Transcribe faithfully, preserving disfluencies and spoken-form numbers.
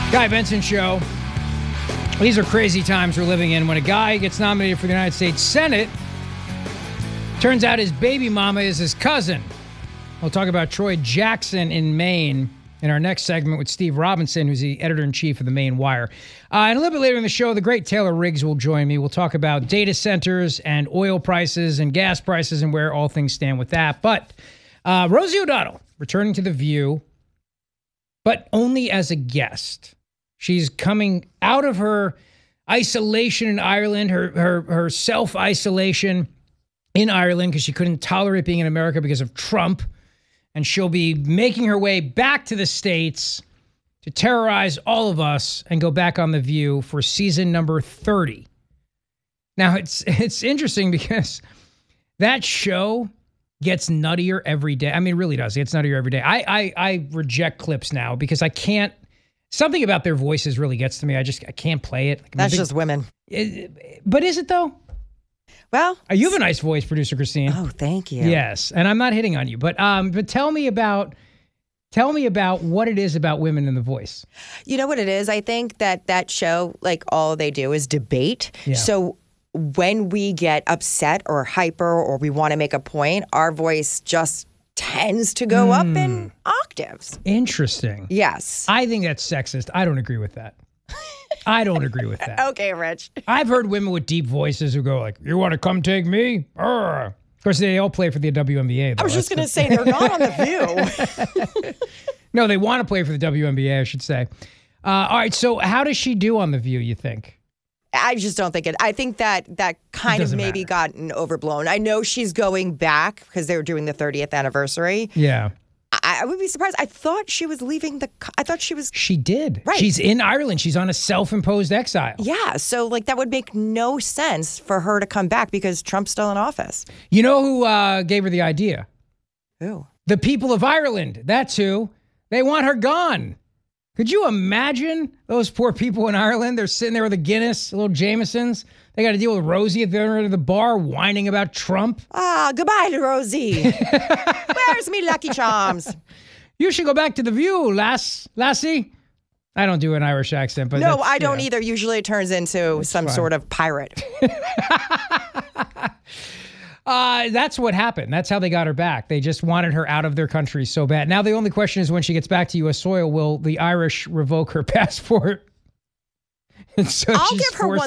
Guy Benson Show. These are crazy times we're living in when a guy gets nominated for the United States Senate. Turns out his baby mama is his cousin. We'll talk about Troy Jackson in Maine in our next segment with Steve Robinson, who's the editor-in-chief of the Maine Wire. Uh, and a little bit later in the show, the great Taylor Riggs will join me. We'll talk about data centers and oil prices and gas prices and where all things stand with that. But uh, Rosie O'Donnell returning to The View, but only as a guest. She's coming out of her isolation in Ireland, her her her self-isolation in Ireland because she couldn't tolerate being in America because of Trump. And she'll be making her way back to the States to terrorize all of us and go back on The View for season number thirty. Now, it's it's interesting because that show gets nuttier every day. I mean, it really does. It gets nuttier every day. I, I, I reject clips now because I can't. Something about their voices really gets to me. I just I can't play it. Like, That's big, just women. It, but is it though? Well, you have a nice voice, producer Christine. Oh, thank you. Yes, and I'm not hitting on you, but um, but tell me about tell me about what it is about women in The Voice. You know what it is? I think that that show, like all they do is debate. Yeah. So when we get upset or hyper or we want to make a point, our voice just tends to go mm. up in octaves. Interesting. Yes. I think that's sexist. I don't agree with that. I don't agree with that. Okay, Rich. I've heard women with deep voices who go like, "You want to come take me?" Urgh. Of course, they all play for the W N B A. Though. I was just going to the... say they're not on The View. No, they want to play for the W N B A, I should say. Uh, all right, so how does she do on The View, you think? I just don't think it. I think that that kind of maybe matter. gotten overblown. I know she's going back because they were doing the thirtieth anniversary. Yeah. I, I would be surprised. I thought she was leaving the. I thought she was. She did. Right. She's in Ireland. She's on a self-imposed exile. Yeah. So like that would make no sense for her to come back because Trump's still in office. You know who uh, gave her the idea? Who? The people of Ireland. That's who. They want her gone. Could you imagine those poor people in Ireland? They're sitting there with a Guinness, a little Jamesons. They got to deal with Rosie at the other end of the bar whining about Trump. Ah, goodbye to Rosie. Where's me Lucky Charms? You should go back to The View, lass, lassie. I don't do an Irish accent, but no, I don't yeah. either. Usually it turns into that's some fine. sort of pirate. Uh, that's what happened. That's how they got her back. They just wanted her out of their country so bad. Now the only question is when she gets back to U S soil, will the Irish revoke her passport? And so I'll give her one